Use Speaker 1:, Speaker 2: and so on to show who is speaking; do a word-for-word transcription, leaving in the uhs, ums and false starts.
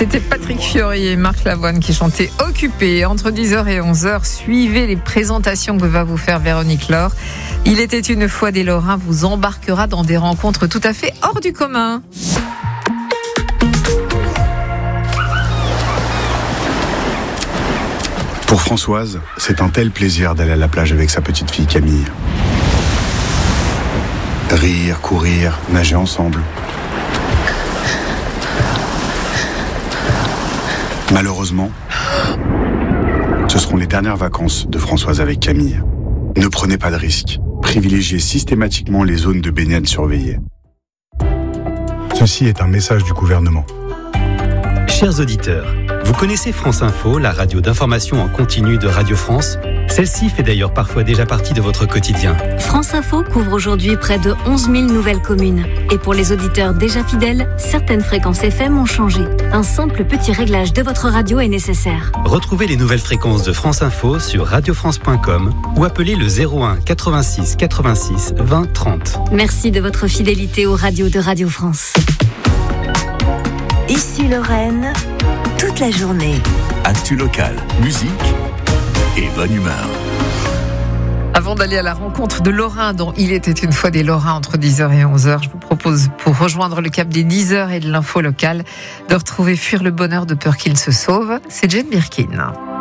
Speaker 1: C'était Patrick Fiori et Marc Lavoine qui chantaient Occupé. Entre dix heures et onze heures, suivez les présentations que va vous faire Véronique Laure. Il était une fois des Lorrains vous embarquera dans des rencontres tout à fait hors du commun.
Speaker 2: Pour Françoise, c'est un tel plaisir d'aller à la plage avec sa petite fille Camille. Rire, courir, nager ensemble. Malheureusement, ce seront les dernières vacances de Françoise avec Camille. Ne prenez pas de risques. Privilégiez systématiquement les zones de baignade surveillées. Ceci est un message du gouvernement.
Speaker 3: Chers auditeurs, vous connaissez France Info, la radio d'information en continu de Radio France ? Celle-ci fait d'ailleurs parfois déjà partie de votre quotidien.
Speaker 4: France Info couvre aujourd'hui près de onze mille nouvelles communes. Et pour les auditeurs déjà fidèles, certaines fréquences F M ont changé. Un simple petit réglage de votre radio est nécessaire.
Speaker 3: Retrouvez les nouvelles fréquences de France Info sur radio france point com ou appelez le zéro un quatre-vingt-six quatre-vingt-six vingt trente.
Speaker 4: Merci de votre fidélité aux radios de Radio France.
Speaker 5: Ici Lorraine, toute la journée.
Speaker 6: Actu locale, musique et bonne humeur.
Speaker 1: Avant d'aller à la rencontre de Lorrain, dont il était une fois des Lorrains entre dix heures et onze heures, je vous propose, pour rejoindre le cap des dix heures et de l'info locale, de retrouver Fuir le bonheur de peur qu'il se sauve. C'est Jane Birkin.